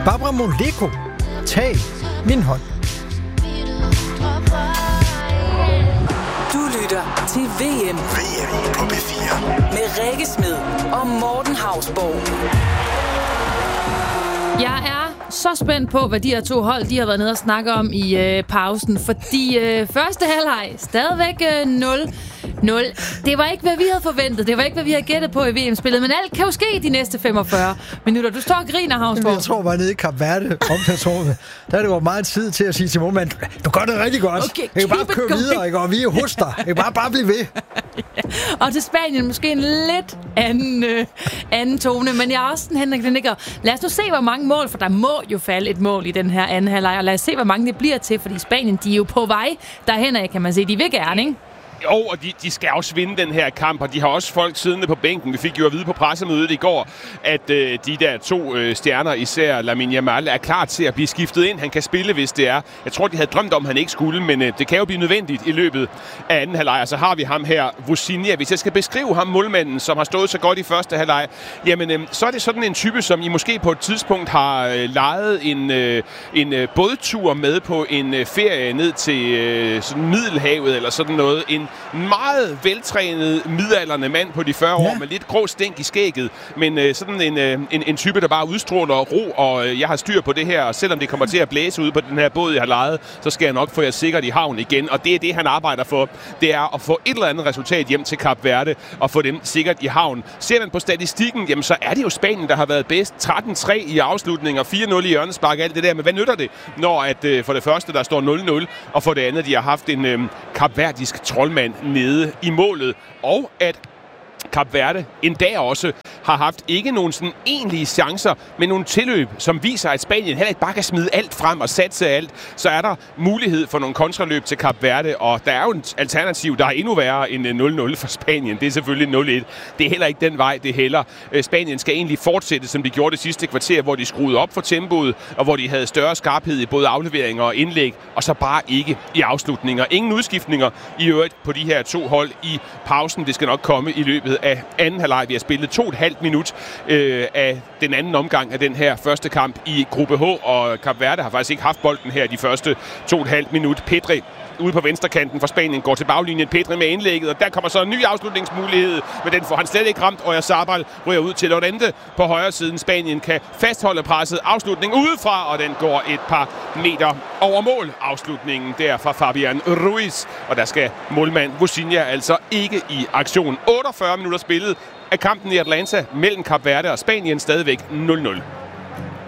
Barbara Moleko, tag min hånd. Du lytter til VM på P4 med Rikke Smed og Morten Hausborg. Jeg er så spændt på, hvad de her to hold de har været nede og snakke om i pausen, fordi første halvleg stadigvæk 0-0. Det var ikke, hvad vi havde forventet. Det var ikke, hvad vi havde gættet på i VM-spillet, men alt kan jo ske de næste 45 minutter. Du står og griner, Havnsborg. Jeg tror bare nede i Kap Verde omklædningsrummet. Der er det jo meget tid til at sige til målmanden, du gør det rigtig godt. Okay, jeg kan bare køre videre, ikke? Og vi er hos dig. Jeg kan bare blive ved. Og til Spanien måske en lidt anden tone, men jeg er også sådan, Henrik Lindegger. Lad os nu se, hvor mange mål, for der må jo falde et mål i den her anden halvleg, og lad os se, hvor mange det bliver til, fordi Spanien, de er jo på vej derhen af, kan man sige. De vil gerne, ikke? Jo, og de skal også vinde den her kamp, og de har også folk siddende på bænken. Vi fik jo at vide på pressemødet i går, at de der to stjerner, især Lamine Yamal, er klar til at blive skiftet ind. Han kan spille, hvis det er. Jeg tror, de havde drømt om, han ikke skulle, men det kan jo blive nødvendigt i løbet af anden halvleg. Og så har vi ham her, Vucinic. Hvis jeg skal beskrive ham, målmanden, som har stået så godt i første halvleg, jamen, så er det sådan en type, som I måske på et tidspunkt har lejet en bådtur med på en ferie ned til sådan Middelhavet eller sådan noget. En meget veltrænet, midaldrende mand på de 40 år, med lidt grå stænk i skægget, men sådan en type, der bare udstråler ro, og jeg har styr på det her, og selvom det kommer til at blæse ud på den her båd, jeg har lejet, så skal jeg nok få jer sikkert i havn igen, og det er det, han arbejder for. Det er at få et eller andet resultat hjem til Kap Verde, og få dem sikkert i havn. Ser man på statistikken, jamen så er det jo Spanien, der har været bedst. 13-3 i afslutninger, 4-0 i hjørnespark, alt det der, men hvad nytter det, når at for det første, der står 0-0, og for det andet, de har haft en kapverdisk troldmand nede i målet, og at Kap Verde endda også har haft ikke nogen sådan egentlige chancer, men nogle tilløb, som viser, at Spanien heller ikke bare kan smide alt frem og satse alt. Så er der mulighed for nogle kontraløb til Kap Verde, og der er jo et alternativ, der er endnu værre end 0-0 for Spanien. Det er selvfølgelig 0-1. Det er heller ikke den vej, det hælder. Spanien skal egentlig fortsætte, som de gjorde det sidste kvarter, hvor de skruede op for tempoet, og hvor de havde større skarphed i både afleveringer og indlæg, og så bare ikke i afslutninger. Ingen udskiftninger i øvrigt på de her to hold i pausen. Det skal nok komme i løbet af anden halvleg. Vi har spillet 2,5 minut af den anden omgang af den her første kamp i gruppe H, og Kap Verde har faktisk ikke haft bolden her de første 2,5 minut. Pedri ude på venstrekanten for Spanien går til baglinjen. Pedri med indlægget, og der kommer så en ny afslutningsmulighed, men den får han slet ikke ramt. Og Oyarzabal ryger ud til Llorente på højre siden. Spanien kan fastholde presset. Afslutning udefra, og den går et par meter over mål. Afslutningen der fra Fabian Ruiz, og der skal målmand Vucinic altså ikke i aktion. 48 minutter spillet af kampen i Atlanta mellem Kap Verde og Spanien, stadigvæk 0-0.